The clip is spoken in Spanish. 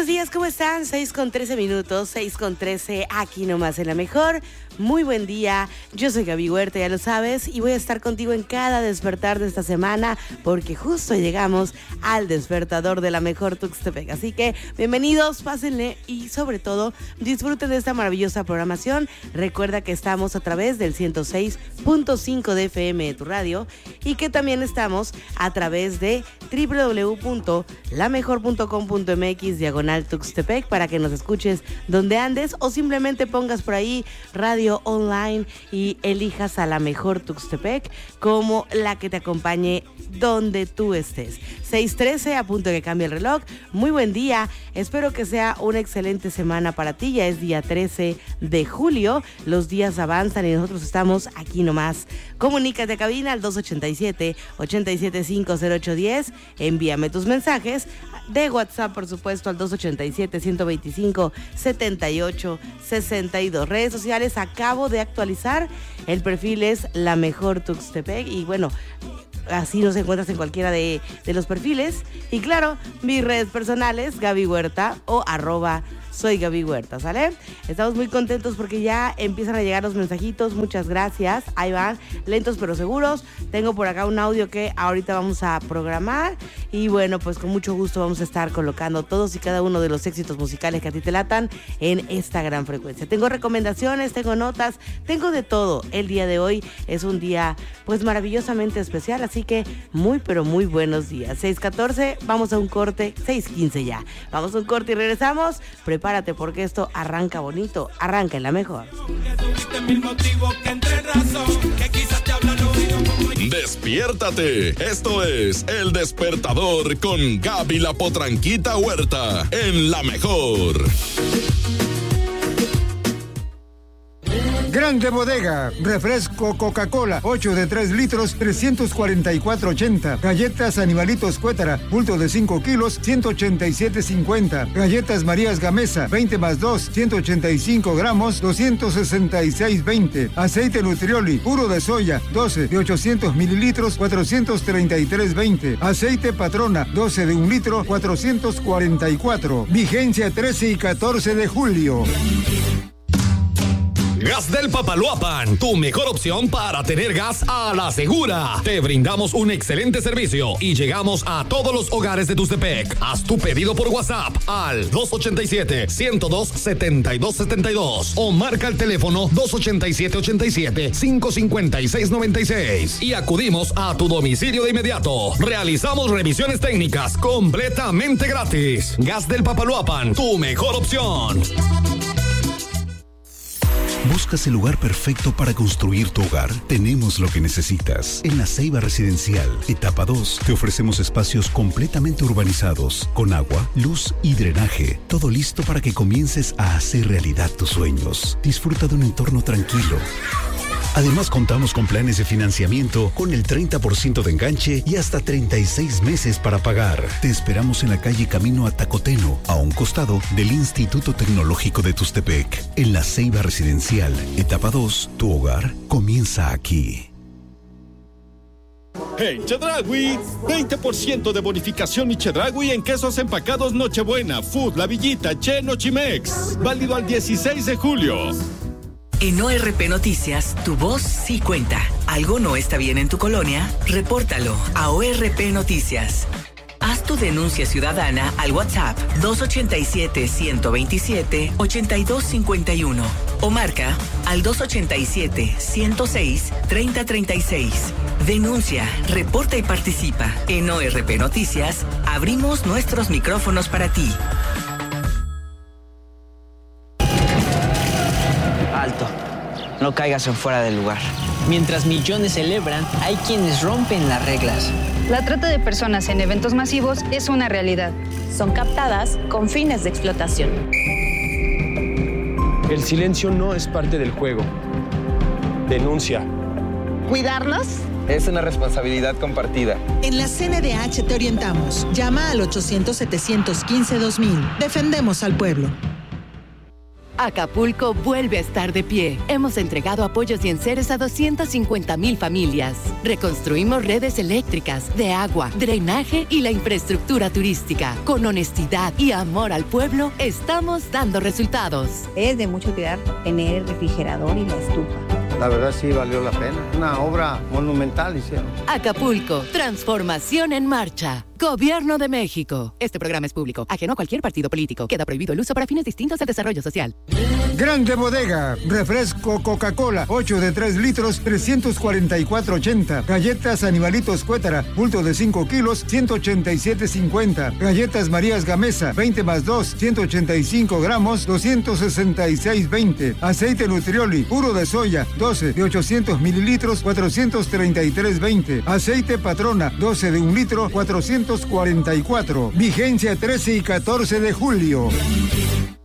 buenos días, ¿cómo están? 6:13, 6:13, aquí nomás en La Mejor. Muy buen día, yo soy Gaby Huerta, ya lo sabes, y voy a estar contigo en cada despertar de esta semana, porque justo llegamos al despertador de La Mejor Tuxtepec. Así que, bienvenidos, pásenle y sobre todo, disfruten de esta maravillosa programación. Recuerda que estamos a través del 106.5 de FM de tu radio y que también estamos a través de www.lamejor.com.mx/Tuxtepec para que nos escuches donde andes o simplemente pongas por ahí radio online y elijas a La Mejor Tuxtepec como la que te acompañe donde tú estés. 6:13, a punto de que cambie el reloj. Muy buen día, espero que sea una excelente semana para ti. Ya es día 13 de julio, los días avanzan y nosotros estamos aquí nomás. Comunícate a cabina al 287-875-0810, envíame tus mensajes de WhatsApp, por supuesto, al 287-125-7862. Redes sociales, acabo de actualizar, el perfil es La Mejor Tuxtepec y bueno, así nos encuentras en cualquiera de los perfiles. Y claro, mis redes personales, Gaby Huerta o @soy Gaby Huerta, ¿sale? Estamos muy contentos porque ya empiezan a llegar los mensajitos, muchas gracias, ahí van, lentos pero seguros. Tengo por acá un audio que ahorita vamos a programar y bueno, pues con mucho gusto vamos a estar colocando todos y cada uno de los éxitos musicales que a ti te latan en esta gran frecuencia. Tengo recomendaciones, tengo notas, tengo de todo. El día de hoy es un día pues maravillosamente especial, así que muy pero muy buenos días. 6:14, vamos a un corte, 6:15 ya. Vamos a un corte y regresamos. Prepárate porque esto arranca bonito, arranca en La Mejor. Despiértate, esto es El Despertador con Gaby la Potranquita Huerta en La Mejor. Grande Bodega, refresco Coca-Cola, 8 de 3 litros, 344.80. Galletas Animalitos Cuétara, bulto de 5 kilos, 187.50. Galletas Marías Gamesa, 20 más 2, 185 gramos, 266.20. Aceite Nutrioli, puro de soya, 12 de 800 mililitros, 433.20. Aceite Patrona, 12 de 1 litro, 444. Vigencia 13 y 14 de julio. Gas del Papaloapan, tu mejor opción para tener gas a la segura. Te brindamos un excelente servicio y llegamos a todos los hogares de Tuxtepec. Haz tu pedido por WhatsApp al 287-102-7272 o marca el teléfono 287-87-556-96 y acudimos a tu domicilio de inmediato. Realizamos revisiones técnicas completamente gratis. Gas del Papaloapan, tu mejor opción. ¿Buscas el lugar perfecto para construir tu hogar? Tenemos lo que necesitas. En La Ceiba Residencial, etapa 2, te ofrecemos espacios completamente urbanizados, con agua, luz y drenaje. Todo listo para que comiences a hacer realidad tus sueños. Disfruta de un entorno tranquilo. Además, contamos con planes de financiamiento con el 30% de enganche y hasta 36 meses para pagar. Te esperamos en la calle Camino a Tacoteno, a un costado del Instituto Tecnológico de Tuxtepec. En La Ceiba Residencial, etapa 2, tu hogar comienza aquí. En Chedraui, 20% de bonificación y Chedraui en quesos empacados Nochebuena, Food, La Villita, Che, Nochimex. Válido al 16 de julio. En ORP Noticias, tu voz sí cuenta. ¿Algo no está bien en tu colonia? Repórtalo a ORP Noticias. Haz tu denuncia ciudadana al WhatsApp 287-127-8251 o marca al 287-106-3036. Denuncia, reporta y participa. En ORP Noticias, abrimos nuestros micrófonos para ti. Alto, no caigas en fuera del lugar. Mientras millones celebran, hay quienes rompen las reglas. La trata de personas en eventos masivos es una realidad. Son captadas con fines de explotación. El silencio no es parte del juego. Denuncia. ¿Cuidarnos? Es una responsabilidad compartida. En la CNDH te orientamos. Llama al 800-715-2000. Defendemos al pueblo. Acapulco vuelve a estar de pie. Hemos entregado apoyos y enseres a 250,000 familias. Reconstruimos redes eléctricas, de agua, drenaje y la infraestructura turística. Con honestidad y amor al pueblo, estamos dando resultados. Es de mucho cuidar tener el refrigerador y la estufa. La verdad sí valió la pena. Una obra monumental hicieron. Acapulco, transformación en marcha. Gobierno de México. Este programa es público, ajeno a cualquier partido político. Queda prohibido el uso para fines distintos al desarrollo social. Grande Bodega, refresco Coca-Cola, 8 de 3 litros, 344.80. Galletas Animalitos Cuétara, bulto de 5 kilos, 187.50. Galletas Marías Gamesa, 20 más 2, 185 gramos, 266.20. Aceite Nutrioli, puro de soya, 12 de 800 mililitros, 433.20. Aceite Patrona, 12 de 1 litro, 444. Vigencia 13 y 14 de julio.